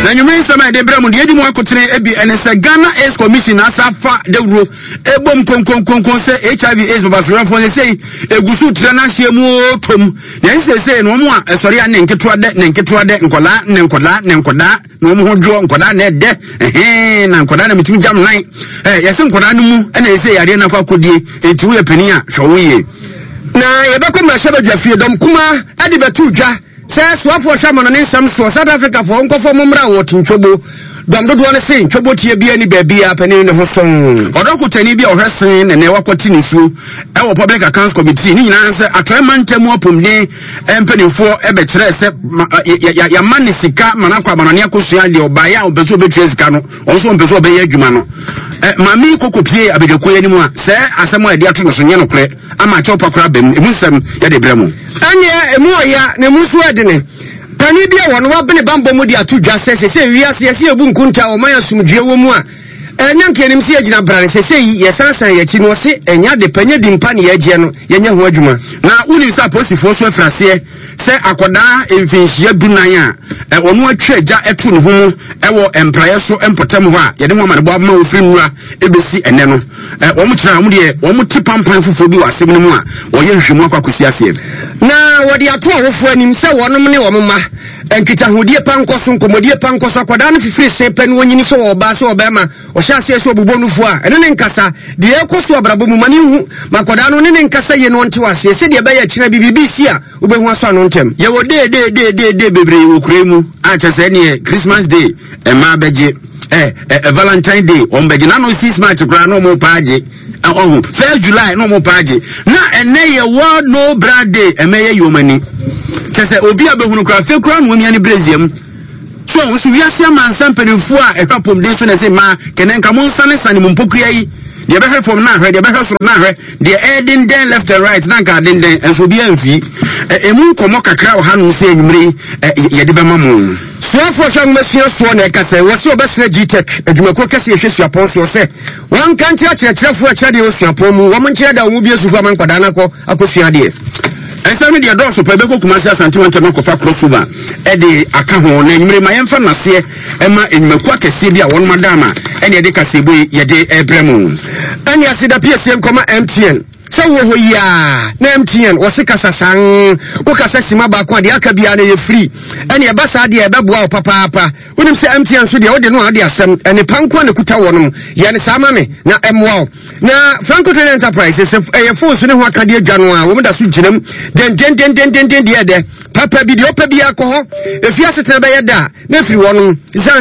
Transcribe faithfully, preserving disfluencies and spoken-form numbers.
na nyume nsama de brem de edi mu akotene ebi enese Ghana AIDS Commission asafa de wuro ebom konkon konkon se H I V AIDS babafra fo ne sei egusu trana hye mu otom na nse sei no mu a esori ane nketo ade ne nketo ade nkola ne nkola ne nkoda no mu hodwo nkoda na de eh na nkoda na mitimi jam nan eh yese nkoda no mu ene ese yare na kwa kodie enti wo ye pani a hwoye na yebeko mrasha badwafie dom kuma ade betu dwa se soafo hwamono ne nsam so South Africa fo nkofo momra wo tinchobo dom dodo ne se nchobo tie bia ni babia pani ne ho son odoko tani bia ohwesen ne ne wakoti ne su e wo Public Accounts Committee ni nyina se atoy mantemu opumne empanifo ebe kire se ya mani sika manakwa manane akosua de obaya obeso betue sika no onso obeso obeye adwuma no eh mami kokopie abedeko yani mu a se asemo ade ato no so nye no kre ama chopa kra bem emusem ya de bremu anye emu oya ne musu adene pani bia wono wabene bambo mu di atudwa sese se wiase yesi ebu nkunta o man asumdwe wo mu a enya nkenim se agina brane sese yi sansan ya chi no se enya de panye di mpa ne yagie no yenya ho adwuma na uni sa posifo so afrase se akoda emfinhia dunan a ono atwa agya eto ne ho e wo empraye so empotam ho a yede ho amadebo abma ofiri nwura ebesi ene no wo mu kira mu de wo mu tipampan fofo bi wasem no mu a wo ye nhwemu akwakosi ase na wodi ato awofo anim se wonom ne wo mma enkita hodie pankoso nkomodie pankoso akoda no fifiri se pen wonyini so wo ba so obema o shase so bubonufu a ene ne nkasa de ekoso abrabo mu mani hu makoda no ne ne nkasa ye no nte wase se de ba ya kina bibisi a obehu aso no ntem ye wo de de de de de bebre wo kuremu a chese ne Christmas day e ma beje eh eh Valentine day on beje na no six March kra no mo paaje oh first July no mo paaje na ene ye world no brad day e me ye yomani chese obi abehunu kra fe kra no mi ani breziam so so wiase amansa mpanimfo a ehwapom de so na se ma kenen ka mon sane sane mo mpokua yi de behwe from na hwe de behwe so na hwe de edin den left and right na ka den den enso bia mfi emu nkomo kakra o ha no se enwumre ye de bema mo so afo hwa ngmasua so na ka se wo se obesna G-Tech adwumako kase ehwe suapon so se wan kan tira kyerɛkyerɛfo a kyerɛ de wo suapon mu wo mo nkyerɛ da wo bi esu kwa man kwada na kɔ akosua de ensame de adɔso pa beko kumasi asante wante no kofa crossover e de aka ho na enwumre ma yemfa nase e ma enwumaku akese bi a won madama e ne de kasebo ye de ebremu ani asida P S M koma M T N se wo ho ya na M T N wo se kasa san wo kasa sima ba ko de aka bia na ye free ani e ba sa de e beboa o papa papa wonim se M T N so de wo de no ade asem ene panko na kuta wonom ye ne sama me na emwo na Franco Trade Enterprises e phone so ne ho aka de adwa no a wo mda so ginam den den den den den den de de papa bi de opa bi akọ ho efi asetena be ye da na free wonom